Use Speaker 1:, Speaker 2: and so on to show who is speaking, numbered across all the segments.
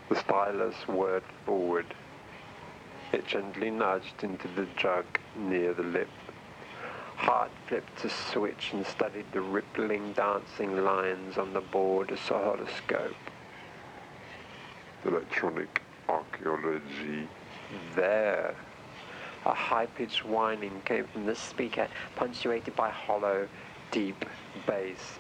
Speaker 1: The stylus whirred forward. It gently nudged into the jug near the lip. Hart flipped a switch and studied the rippling, dancing lines on the board as a horoscope.
Speaker 2: Electronic archaeology.
Speaker 1: There. A high-pitched whining came from the speaker, punctuated by hollow, deep bass.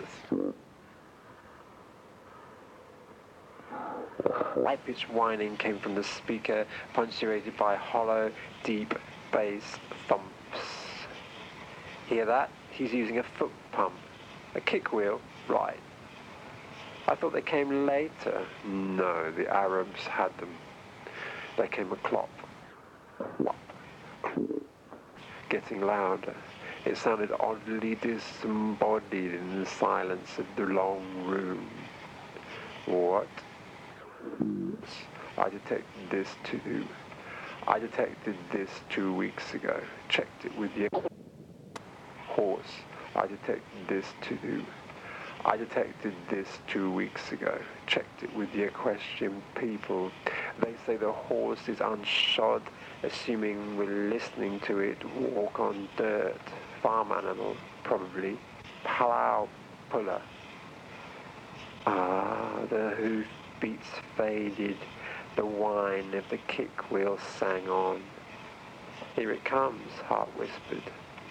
Speaker 1: High-pitched whining came from the speaker, punctuated by hollow, deep bass thumps. Hear that? He's using a foot pump. A kick wheel? Right. I thought they came later. No, the Arabs had them. There came a clop. Whop. Getting louder. It sounded oddly disembodied in the silence of the long room. What? I detected this too. I detected this 2 weeks ago. Checked it with your horse. I detected this too. I detected this 2 weeks ago. Checked it with the equestrian people. They say the horse is unshod, assuming we're listening to it walk on dirt. Farm animal, probably. Palau puller. Ah, the hoof beats faded. The whine of the kick wheel sang on. Here it comes, Hart whispered.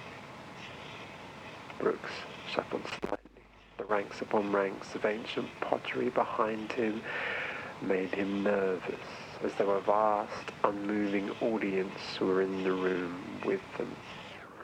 Speaker 1: Brooks shuffled slightly. The ranks upon ranks of ancient pottery behind him made him nervous, as though a vast, unmoving audience were in the room with them.